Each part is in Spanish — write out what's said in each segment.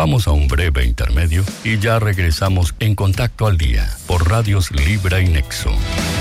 Vamos a un breve intermedio y ya regresamos en Contacto al Día por Radios Libra y Nexo.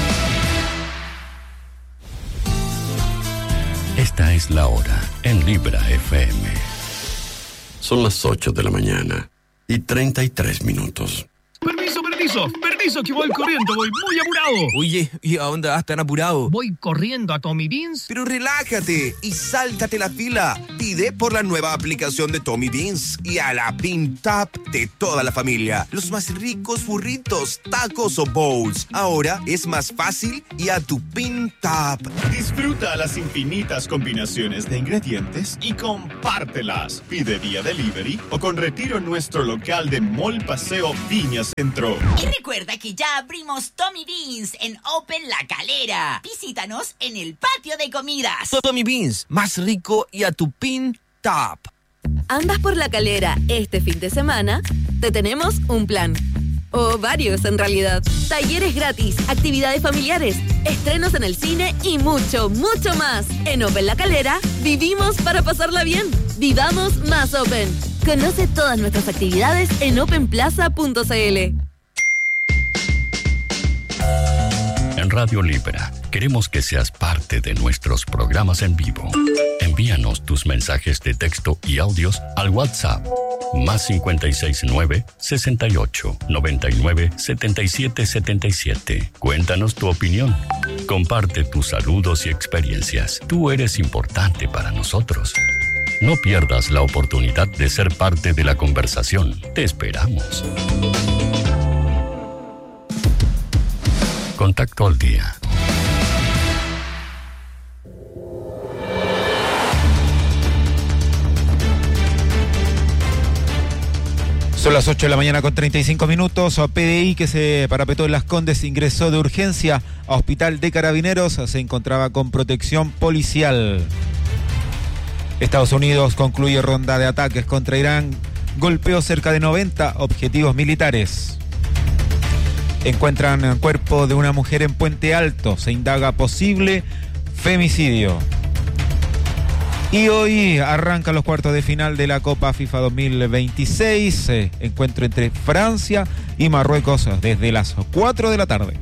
Esta es la hora en Libra FM. Son las 8 de la mañana y 33 minutos. Permiso, que voy corriendo, voy muy apurado. Oye, ¿y a dónde vas tan apurado? Voy corriendo a Tommy Beans. Pero relájate y sáltate la fila. Pide por la nueva aplicación de Tommy Beans y a la Bean Tap de toda la familia. Los más ricos burritos, tacos o bowls. Ahora es más fácil y a tu Bean Tap. Disfruta las infinitas combinaciones de ingredientes y compártelas. Pide vía delivery o con retiro en nuestro local de Mall Paseo Viña Centro. Y recuerda que ya abrimos Tommy Beans en Open La Calera. Visítanos en el patio de comidas. Tommy Beans, más rico y a tu Bean Tap. ¿Andas por La Calera este fin de semana? Te tenemos un plan. O varios, en realidad. Talleres gratis, actividades familiares, estrenos en el cine y mucho, mucho más. En Open La Calera, vivimos para pasarla bien. Vivamos más Open. Conoce todas nuestras actividades en openplaza.cl. En Radio Libra, queremos que seas parte de nuestros programas en vivo. Envíanos tus mensajes de texto y audios al WhatsApp más 569 68 99 77 77. Cuéntanos tu opinión. Comparte tus saludos y experiencias. Tú eres importante para nosotros. No pierdas la oportunidad de ser parte de la conversación. Te esperamos. Contacto al Día. Son las 8 de la mañana con 35 minutos. PDI que se parapetó en Las Condes ingresó de urgencia a Hospital de Carabineros. Se encontraba con protección policial. Estados Unidos concluye ronda de ataques contra Irán. Golpeó cerca de 90 objetivos militares. Encuentran el cuerpo de una mujer en Puente Alto. Se indaga posible femicidio. Y hoy arrancan los cuartos de final de la Copa FIFA 2026. Encuentro entre Francia y Marruecos desde las 4 de la tarde.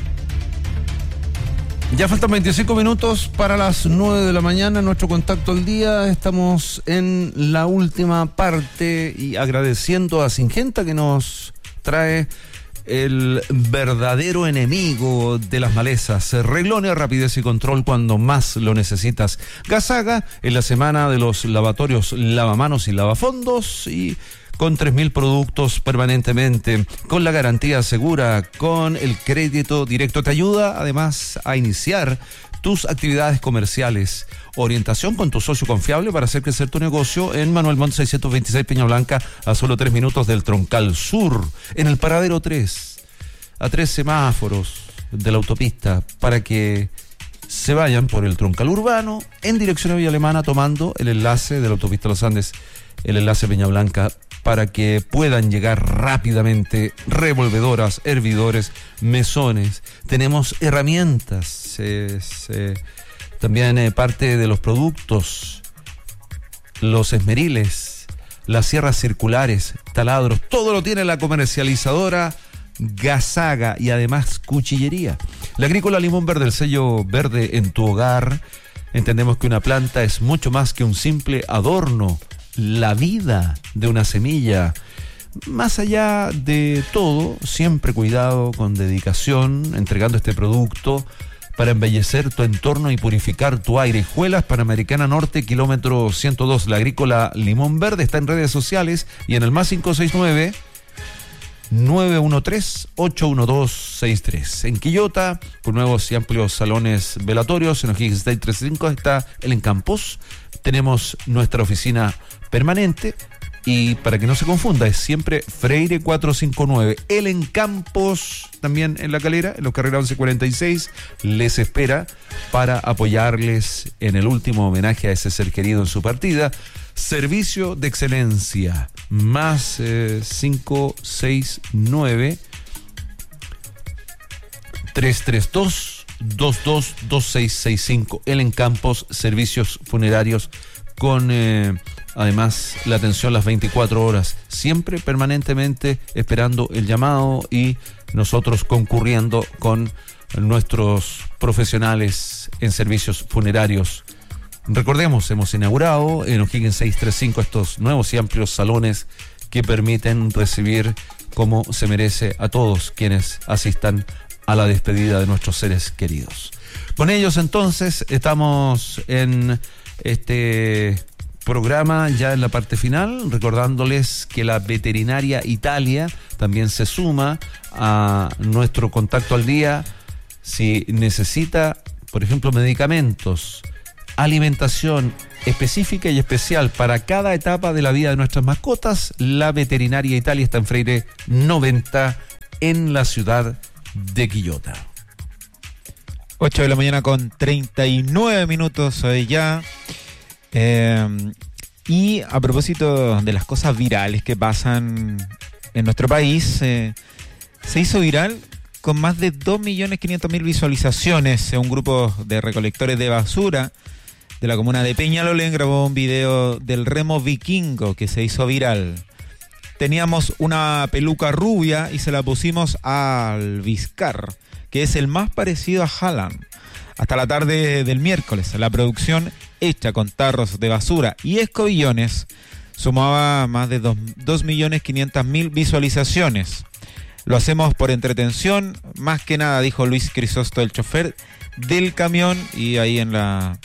Ya faltan 25 minutos para las 9 de la mañana. Nuestro Contacto al Día. Estamos en la última parte y agradeciendo a Syngenta que nos trae el verdadero enemigo de las malezas. Reglones, rapidez y control cuando más lo necesitas. Gasaga en la semana de los lavatorios lavamanos y lavafondos y con 3.000 productos permanentemente, con la garantía segura, con el crédito directo. Te ayuda además a iniciar tus actividades comerciales. Orientación con tu socio confiable para hacer crecer tu negocio en Manuel Montt 626 Peña Blanca, a solo 3 minutos del Troncal Sur, en el paradero 3, a 3 semáforos de la autopista, para que se vayan por el Troncal Urbano en dirección a Villa Alemana, tomando el enlace de la autopista Los Andes, el enlace Peña Blanca, para que puedan llegar rápidamente revolvedoras, hervidores, mesones. Tenemos herramientas, también parte de los productos, los esmeriles, las sierras circulares, taladros, todo lo tiene la comercializadora Gasaga y además cuchillería. La Agrícola Limón Verde, el sello verde en tu hogar. Entendemos que una planta es mucho más que un simple adorno. La vida de una semilla, más allá de todo, siempre cuidado, con dedicación, entregando este producto para embellecer tu entorno y purificar tu aire. Juelas Panamericana Norte, kilómetro 102. La Agrícola Limón Verde está en redes sociales y en el más 569 913-812-63. En Quillota, con nuevos y amplios salones velatorios. En O'Higgins State 35 está el Encampos. Tenemos nuestra oficina permanente. Y para que no se confunda, es siempre Freire 459. El Encampos, también en La Calera, en los Carrera 1146, les espera para apoyarles en el último homenaje a ese ser querido en su partida. Servicio de excelencia, más 569 332 222665. El Encampos, servicios funerarios con además la atención las 24 horas, siempre permanentemente esperando el llamado y nosotros concurriendo con nuestros profesionales en servicios funerarios. Recordemos, hemos inaugurado en O'Higgins 635 estos nuevos y amplios salones que permiten recibir como se merece a todos quienes asistan a la despedida de nuestros seres queridos. Con ellos entonces estamos en este programa ya en la parte final, recordándoles que la Veterinaria Italia también se suma a nuestro contacto al día. Si necesita, por ejemplo, medicamentos, alimentación específica y especial para cada etapa de la vida de nuestras mascotas, la Veterinaria Italia está en Freire 90 en la ciudad de Quillota. 8 de la mañana con 39 minutos ya. Y a propósito de las cosas virales que pasan en nuestro país, se hizo viral con más de 2.500.000 visualizaciones. Un grupo de recolectores de basura de la comuna de Peñalolén grabó un video del remo vikingo que se hizo viral. Teníamos una peluca rubia y se la pusimos al Vizcar, que es el más parecido a Haaland. Hasta la tarde del miércoles, la producción hecha con tarros de basura y escobillones sumaba más de 2.500.000 visualizaciones. Lo hacemos por entretención, más que nada, dijo Luis Crisosto, el chofer del camión, y ahí en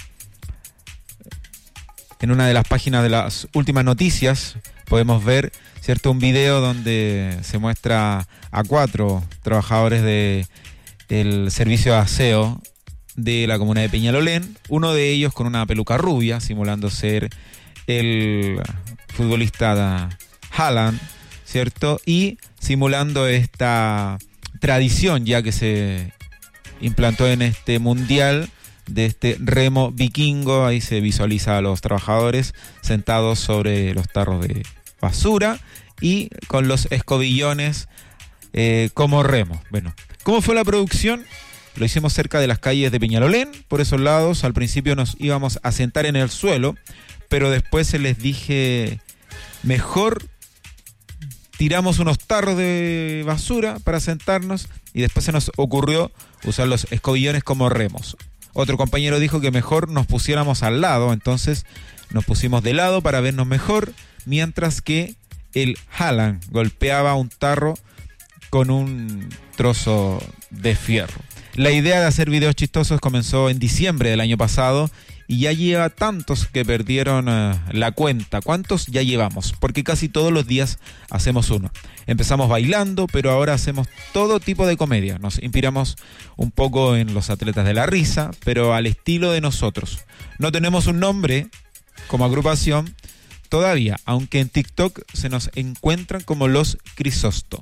una de las páginas de las últimas noticias podemos ver, ¿cierto?, un video donde se muestra a 4 trabajadores del servicio de aseo de la comuna de Peñalolén, uno de ellos con una peluca rubia, simulando ser el futbolista Haaland, ¿cierto?, y simulando esta tradición ya que se implantó en este mundial de este remo vikingo. Ahí se visualiza a los trabajadores sentados sobre los tarros de basura y con los escobillones como remo. Bueno, ¿cómo fue la producción? Lo hicimos cerca de las calles de Peñalolén, por esos lados. Al principio nos íbamos a sentar en el suelo, pero después se les dije, mejor tiramos unos tarros de basura para sentarnos, y después se nos ocurrió usar los escobillones como remos. Otro compañero dijo que mejor nos pusiéramos al lado, entonces nos pusimos de lado para vernos mejor, mientras que el Haaland golpeaba un tarro con un trozo de fierro. La idea de hacer videos chistosos comenzó en diciembre del año pasado y ya lleva tantos que perdieron la cuenta. ¿Cuántos ya llevamos? Porque casi todos los días hacemos uno. Empezamos bailando, pero ahora hacemos todo tipo de comedia. Nos inspiramos un poco en los atletas de la risa, pero al estilo de nosotros. No tenemos un nombre como agrupación todavía, aunque en TikTok se nos encuentran como los Crisosto.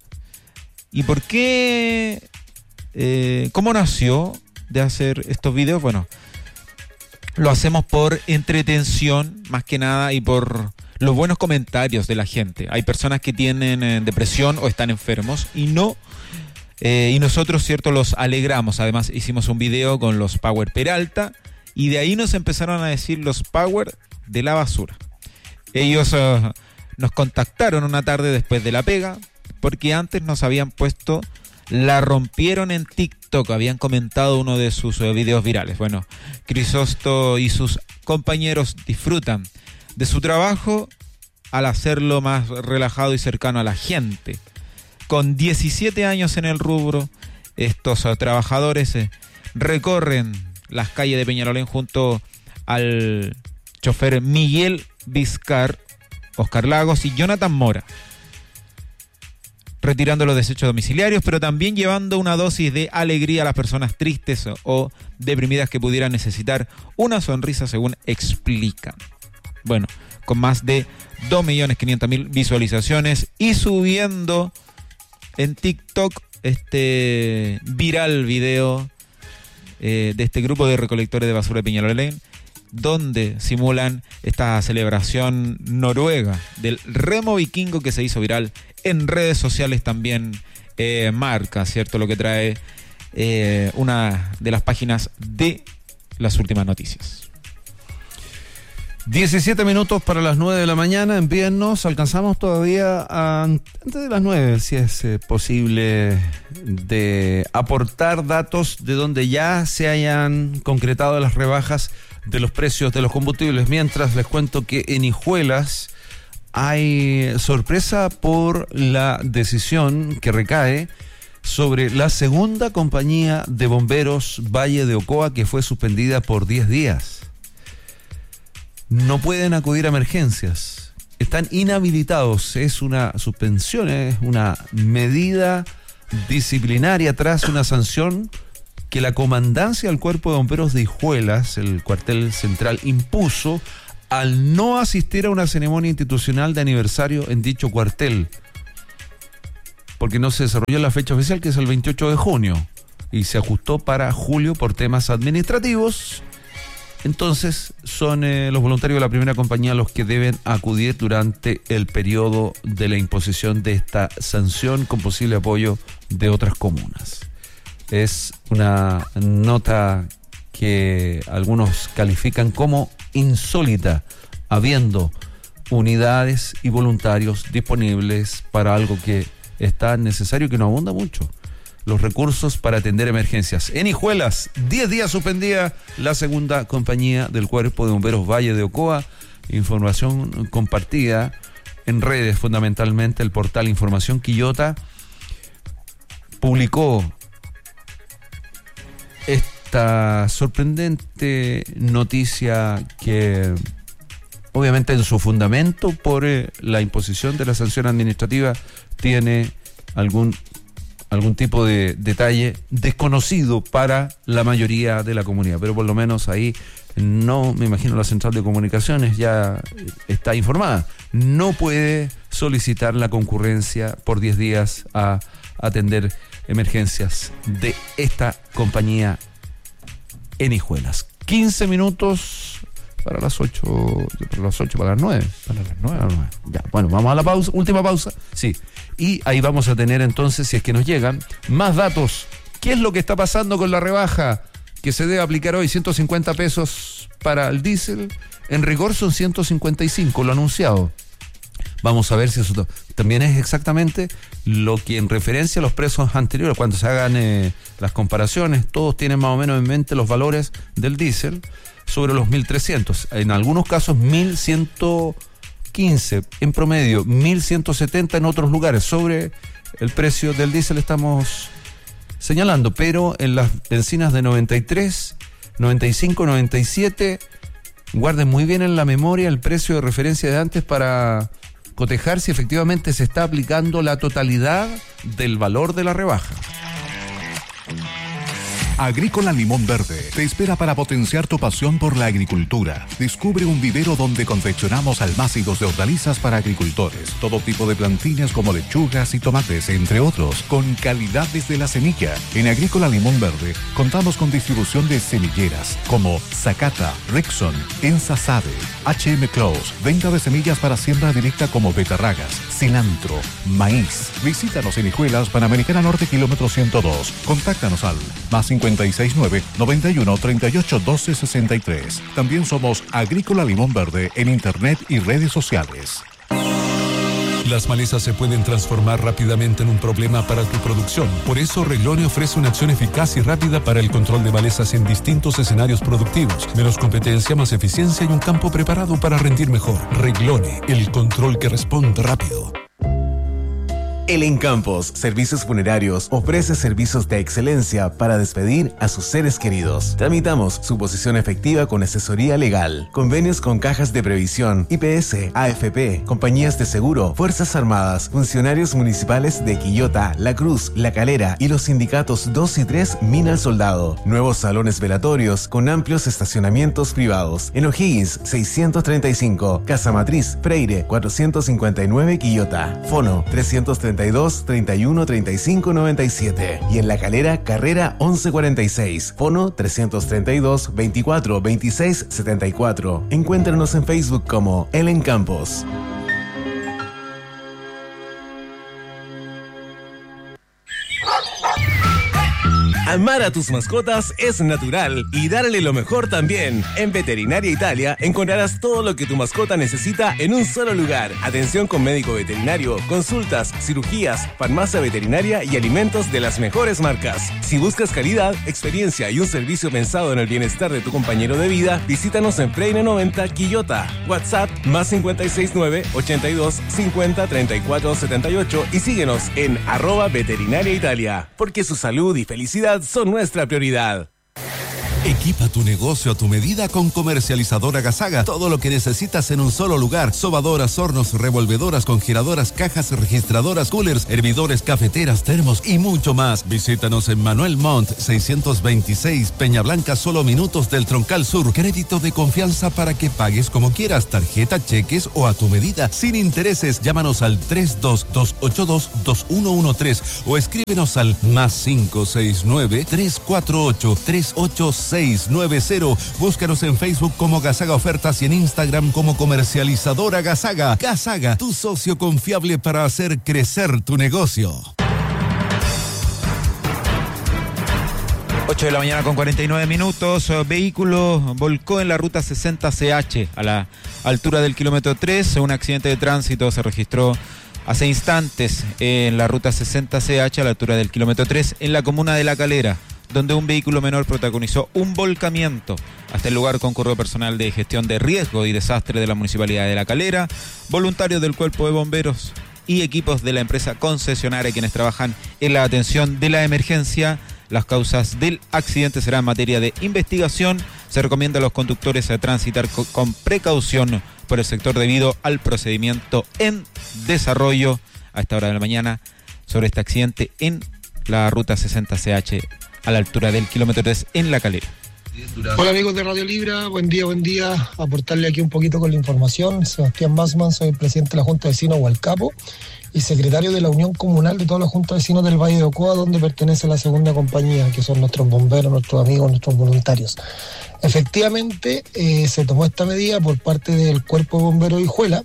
¿Y por qué? ¿Cómo nació de hacer estos videos? Bueno, lo hacemos por entretención, más que nada, y por los buenos comentarios de la gente. Hay personas que tienen depresión o están enfermos y nosotros, cierto, los alegramos. Además, hicimos un video con los Power Peralta y de ahí nos empezaron a decir los Power de la basura. Ellos nos contactaron una tarde después de la pega porque antes nos habían puesto la rompieron en TikTok, habían comentado uno de sus videos virales. Bueno, Crisosto y sus compañeros disfrutan de su trabajo al hacerlo más relajado y cercano a la gente. Con 17 años en el rubro, estos trabajadores recorren las calles de Peñalolén junto al chofer Miguel Vizcar, Oscar Lagos y Jonathan Mora, retirando los desechos domiciliarios, pero también llevando una dosis de alegría a las personas tristes o deprimidas que pudieran necesitar una sonrisa, según explican. Bueno, con más de 2.500.000 visualizaciones y subiendo en TikTok este viral video de este grupo de recolectores de basura de Peñalolén, donde simulan esta celebración noruega del remo vikingo que se hizo viral en redes sociales. También marca, ¿cierto?, lo que trae una de las páginas de las últimas noticias. 17 minutos para las 9 de la mañana. Envíennos, alcanzamos todavía antes de las 9, si es posible, de aportar datos de donde ya se hayan concretado las rebajas de los precios de los combustibles. Mientras les cuento que en Hijuelas hay sorpresa por la decisión que recae sobre la segunda compañía de bomberos Valle de Ocoa, que fue suspendida por 10 días. No pueden acudir a emergencias, están inhabilitados. Es una suspensión, es una medida disciplinaria tras una sanción que la comandancia del Cuerpo de Bomberos de Hijuelas, el cuartel central, impuso al no asistir a una ceremonia institucional de aniversario en dicho cuartel, porque no se desarrolló la fecha oficial, que es el 28 de junio, y se ajustó para julio por temas administrativos. Entonces son los voluntarios de la primera compañía los que deben acudir durante el periodo de la imposición de esta sanción, con posible apoyo de otras comunas. Es una nota que algunos califican como insólita, habiendo unidades y voluntarios disponibles para algo que es tan necesario, que no abunda mucho: los recursos para atender emergencias. En Hijuelas, 10 días suspendida la segunda compañía del Cuerpo de Bomberos Valle de Ocoa. Información compartida en redes, fundamentalmente el portal Información Quillota publicó esta sorprendente noticia, que obviamente en su fundamento por la imposición de la sanción administrativa tiene algún tipo de detalle desconocido para la mayoría de la comunidad, pero por lo menos ahí, no me imagino, la central de comunicaciones ya está informada. No puede solicitar la concurrencia por 10 días a atender emergencias de esta compañía en Hijuelas. 15 minutos para las 8, para las 9. Para las 9. Ya, bueno, vamos a la pausa, última pausa. Sí. Y ahí vamos a tener entonces, si es que nos llegan, más datos. ¿Qué es lo que está pasando con la rebaja que se debe aplicar hoy? 150 pesos para el diésel. En rigor son 155, lo anunciado. Vamos a ver si eso también es exactamente lo que, en referencia a los precios anteriores, cuando se hagan las comparaciones, todos tienen más o menos en mente los valores del diésel sobre los 1.300. En algunos casos 1.115 en promedio, 1.170 en otros lugares. Sobre el precio del diésel estamos señalando, pero en las bencinas de 93, 95, 97, guarden muy bien en la memoria el precio de referencia de antes para cotejar si efectivamente se está aplicando la totalidad del valor de la rebaja. Agrícola Limón Verde te espera para potenciar tu pasión por la agricultura. Descubre un vivero donde confeccionamos almácigos de hortalizas para agricultores, todo tipo de plantines como lechugas y tomates, entre otros, con calidad desde la semilla. En Agrícola Limón Verde contamos con distribución de semilleras como Zacata, Rexon, Ensa Sade, HM Close, venta de semillas para siembra directa como betarragas, cilantro, maíz. Visítanos en Hijuelas, Panamericana Norte, kilómetro 102. Contáctanos al +569 91 38 12 63. También somos Agrícola Limón Verde en internet y redes sociales. Las malezas se pueden transformar rápidamente en un problema para tu producción. Por eso, Reglone ofrece una acción eficaz y rápida para el control de malezas en distintos escenarios productivos. Menos competencia, más eficiencia y un campo preparado para rendir mejor. Reglone, el control que responde rápido. El Encampos Servicios Funerarios ofrece servicios de excelencia para despedir a sus seres queridos. Tramitamos suposición efectiva con asesoría legal, convenios con cajas de previsión, IPS, AFP, compañías de seguro, Fuerzas Armadas, funcionarios municipales de Quillota, La Cruz, La Calera y los sindicatos 2 y 3 Mina al Soldado. Nuevos salones velatorios con amplios estacionamientos privados. En O'Higgins 635, Casa Matriz, Freire 459 Quillota. Fono 332 31 35 97 y en La Calera, Carrera 1146, fono 332 24 26 74. Encuéntranos en Facebook como El Encampos. Amar a tus mascotas es natural y darle lo mejor también. En Veterinaria Italia encontrarás todo lo que tu mascota necesita en un solo lugar. Atención con médico veterinario, consultas, cirugías, farmacia veterinaria y alimentos de las mejores marcas. Si buscas calidad, experiencia y un servicio pensado en el bienestar de tu compañero de vida, visítanos en Freire 90 Quillota. WhatsApp +569 82 50 34 78 y síguenos en @Veterinaria Italia, porque su salud y felicidad son nuestra prioridad. Equipa tu negocio a tu medida con Comercializadora Gasaga. Todo lo que necesitas en un solo lugar. Sobadoras, hornos, revolvedoras, congeladoras, cajas registradoras, coolers, hervidores, cafeteras, termos y mucho más. Visítanos en Manuel Montt 626, Peña Blanca, solo minutos del Troncal Sur. Crédito de confianza para que pagues como quieras. Tarjeta, cheques o a tu medida. Sin intereses. Llámanos al 32-282-2113 o escríbenos al +569-348-38690. Búscanos en Facebook como Gasaga Ofertas y en Instagram como Comercializadora Gasaga. Gasaga, tu socio confiable para hacer crecer tu negocio. 8 de la mañana con 49 minutos. Vehículo volcó en la ruta 60CH a la altura del kilómetro 3. Un accidente de tránsito se registró hace instantes en la ruta 60CH a la altura del kilómetro 3 en la comuna de La Calera, donde un vehículo menor protagonizó un volcamiento. Hasta el lugar concurrió personal de gestión de riesgo y desastre de la Municipalidad de La Calera, voluntarios del Cuerpo de Bomberos y equipos de la empresa concesionaria quienes trabajan en la atención de la emergencia. Las causas del accidente serán materia de investigación. Se recomienda a los conductores a transitar con precaución por el sector debido al procedimiento en desarrollo a esta hora de la mañana sobre este accidente en la ruta 60CH a la altura del kilómetro 3 en La Calera. Hola amigos de Radio Libra, buen día, aportarle aquí un poquito con la información. Sebastián Massman, soy el presidente de la Junta de Vecinos Hualcapo y secretario de la Unión Comunal de toda la Junta de Vecinos del Valle de Ocoa, donde pertenece la segunda compañía, que son nuestros bomberos, nuestros amigos, nuestros voluntarios. Efectivamente, se tomó esta medida por parte del Cuerpo de Bomberos de Hijuela,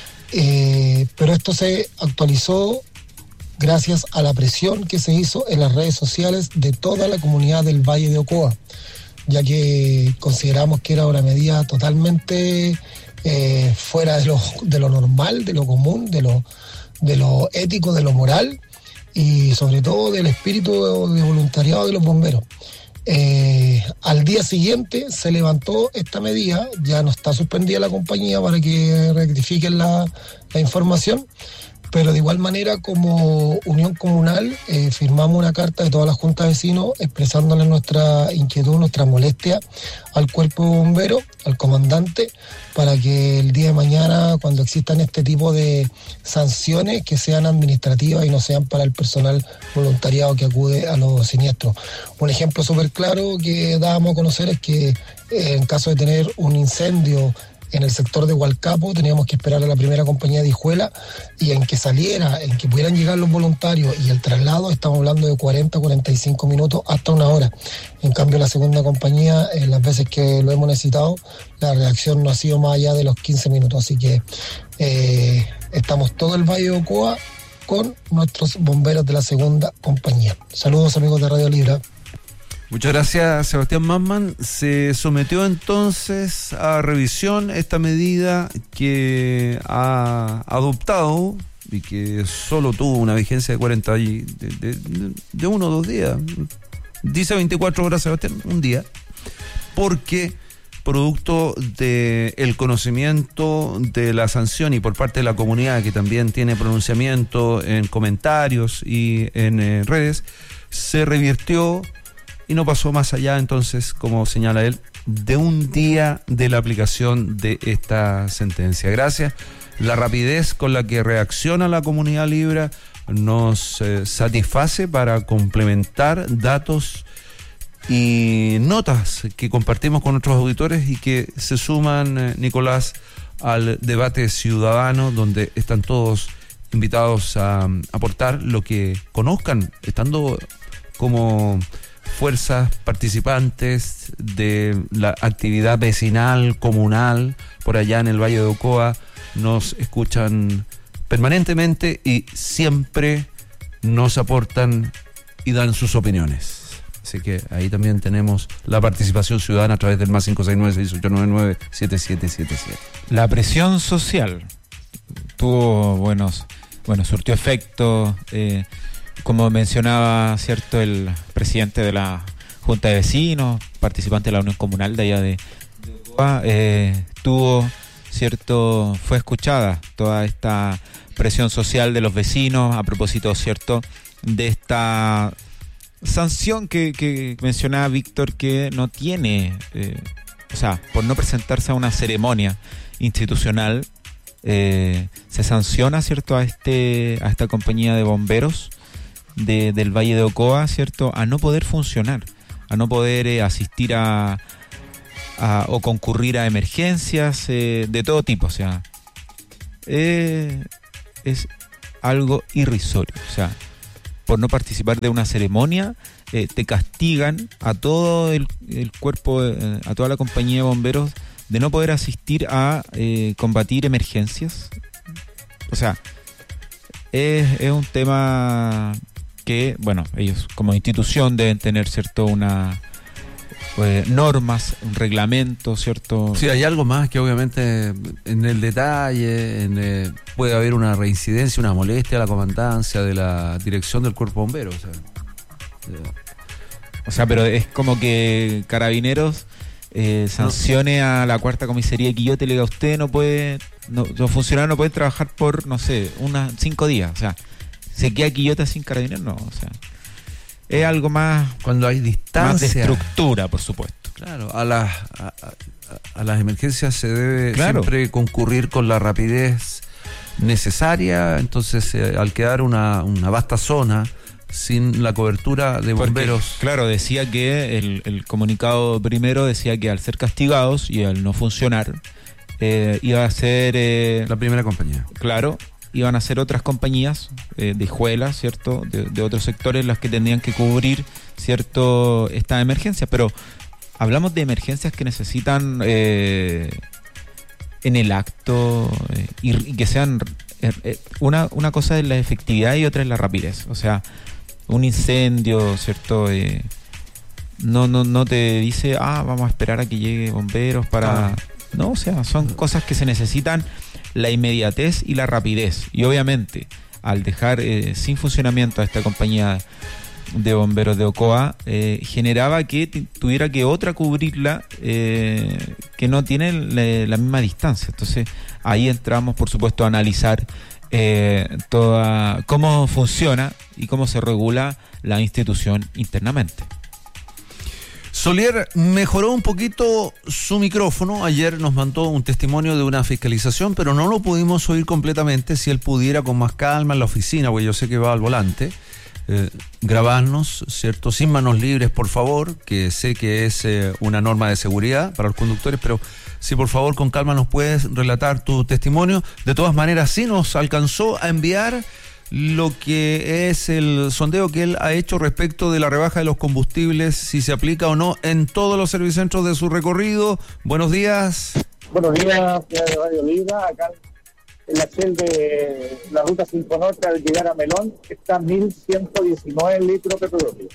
pero esto se actualizó gracias a la presión que se hizo en las redes sociales de toda la comunidad del Valle de Ocoa, ya que consideramos que era una medida totalmente fuera de lo normal, de lo común, de lo ético, de lo moral y sobre todo del espíritu de voluntariado de los bomberos. Al día siguiente se levantó esta medida, ya no está suspendida la compañía para que rectifiquen la información. Pero de igual manera, como Unión Comunal, firmamos una carta de toda la Junta de Vecinos expresándole nuestra inquietud, nuestra molestia al Cuerpo de Bomberos, al comandante, para que el día de mañana, cuando existan este tipo de sanciones, que sean administrativas y no sean para el personal voluntariado que acude a los siniestros. Un ejemplo súper claro que dábamos a conocer es que en caso de tener un incendio en el sector de Hualcapo, teníamos que esperar a la primera compañía de Hijuela y en que pudieran llegar los voluntarios y el traslado, estamos hablando de 40-45 minutos hasta una hora. En cambio, la segunda compañía, las veces que lo hemos necesitado, la reacción no ha sido más allá de los 15 minutos. Así que estamos todo el Valle de Ocoa con nuestros bomberos de la segunda compañía. Saludos amigos de Radio Libra. Muchas gracias, Sebastián Massman. Se sometió entonces a revisión esta medida que ha adoptado y que solo tuvo una vigencia de 40 de 1 o 2 días. Dice 24 horas, Sebastián, un día, porque producto del conocimiento de la sanción y por parte de la comunidad, que también tiene pronunciamiento en comentarios y en redes, se revirtió y no pasó más allá, entonces, como señala él, de un día de la aplicación de esta sentencia. Gracias. La rapidez con la que reacciona la comunidad Libra nos satisface para complementar datos y notas que compartimos con nuestros auditores y que se suman, Nicolás, al debate ciudadano, donde están todos invitados a aportar lo que conozcan, estando como fuerzas participantes de la actividad vecinal, comunal, por allá en el Valle de Ocoa. Nos escuchan permanentemente y siempre nos aportan y dan sus opiniones. Así que ahí también tenemos la participación ciudadana a través del más 569-6899-7777. La presión social tuvo surtió efecto, como mencionaba, cierto, el presidente de la Junta de Vecinos, participante de la Unión Comunal de allá de Ocoa, fue escuchada toda esta presión social de los vecinos a propósito, cierto, de esta sanción que mencionaba Víctor, que no tiene, por no presentarse a una ceremonia institucional, se sanciona, cierto, a esta compañía de bomberos del Valle de Ocoa, cierto, a no poder funcionar, a no poder asistir o concurrir a emergencias de todo tipo. O sea, es algo irrisorio. O sea, por no participar de una ceremonia, te castigan a todo el cuerpo, a toda la compañía de bomberos, de no poder asistir a combatir emergencias. O sea, es un tema que, ellos como institución deben tener, cierto, normas, un reglamento, ¿cierto? Sí, hay algo más que obviamente en el detalle, puede haber una reincidencia, una molestia a la comandancia de la dirección del cuerpo bombero. Pero es como que Carabineros sancione a la cuarta comisaría de Quillota y le diga: usted no puede, los funcionarios no pueden trabajar por, 5 días. O sea, se queda Quillota sin Carabineros, no, o sea, es algo más, cuando hay distancia, más de estructura, por supuesto. Claro, a las emergencias se debe siempre concurrir con la rapidez necesaria. Entonces, al quedar una vasta zona sin la cobertura de bomberos. Porque, claro, decía que el comunicado primero decía que al ser castigados y al no funcionar, iba a ser la primera compañía. Claro. Iban a ser otras compañías de Hijuelas, ¿cierto? De otros sectores las que tendrían que cubrir, ¿cierto?, esta emergencia. Pero hablamos de emergencias que necesitan en el acto y que sean... una cosa es la efectividad y otra es la rapidez. O sea, un incendio, ¿cierto? No te dice, vamos a esperar a que llegue bomberos para... No, o sea, son cosas que se necesitan, la inmediatez y la rapidez. Y obviamente, al dejar sin funcionamiento a esta compañía de bomberos de Ocoa, generaba que tuviera que otra cubrirla que no tiene la misma distancia. Entonces, ahí entramos, por supuesto, a analizar cómo funciona y cómo se regula la institución internamente. Solier mejoró un poquito su micrófono. Ayer nos mandó un testimonio de una fiscalización, pero no lo pudimos oír completamente. Si él pudiera con más calma en la oficina, porque yo sé que va al volante, grabarnos, ¿cierto? Sin manos libres, por favor, que sé que es una norma de seguridad para los conductores, pero si por favor con calma nos puedes relatar tu testimonio. De todas maneras, sí nos alcanzó a enviar lo que es el sondeo que él ha hecho respecto de la rebaja de los combustibles, si se aplica o no en todos los servicentros de su recorrido. Buenos días. Buenos días, de Radio Libra. Acá en la Shell de la Ruta 5 Norte al llegar a Melón está 1.119 litros de petróleo.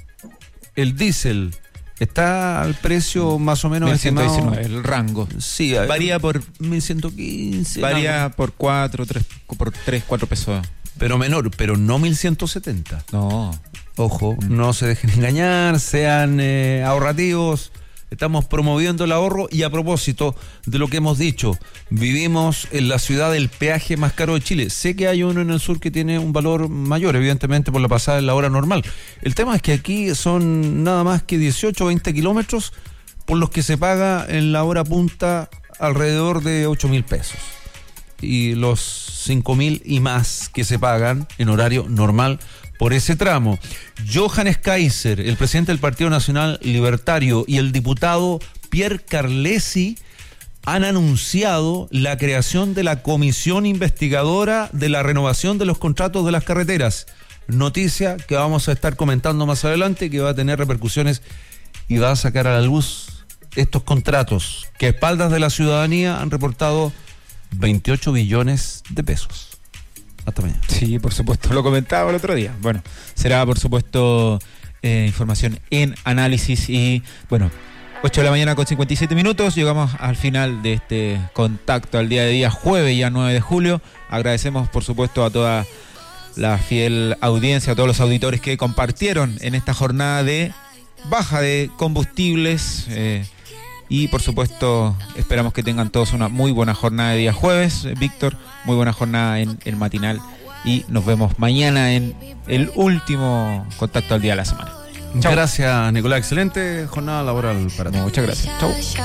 El diésel está al precio más o menos 1.119, el rango. Sí, varía por 1.115. Varía por 4 pesos. Pero menor, pero no 1.170. No. Ojo, no se dejen engañar, sean ahorrativos. Estamos promoviendo el ahorro. Y a propósito de lo que hemos dicho, vivimos en la ciudad del peaje más caro de Chile. Sé que hay uno en el sur que tiene un valor mayor, evidentemente por la pasada en la hora normal. El tema es que aquí son nada más que 18 o 20 kilómetros por los que se paga en la hora punta alrededor de 8.000 pesos. Y los 5.000 y más que se pagan en horario normal por ese tramo. Johannes Kaiser, el presidente del Partido Nacional Libertario, y el diputado Pierre Carlesi han anunciado la creación de la comisión investigadora de la renovación de los contratos de las carreteras. Noticia que vamos a estar comentando más adelante, que va a tener repercusiones y va a sacar a la luz estos contratos que a espaldas de la ciudadanía han reportado 28 billones de pesos. Hasta mañana. Sí, por supuesto, lo comentaba el otro día. Bueno, será por supuesto información en análisis. Y bueno, 8 de la mañana con 57 minutos, llegamos al final de este contacto al día jueves, ya 9 de julio. Agradecemos por supuesto a toda la fiel audiencia, a todos los auditores que compartieron en esta jornada de baja de combustibles, y por supuesto esperamos que tengan todos una muy buena jornada de día jueves. Víctor, muy buena jornada en el matinal, y nos vemos mañana en el último contacto al día de la semana. Chau. Gracias, Nicolás. Excelente jornada laboral para ti. Muchas gracias. Chau.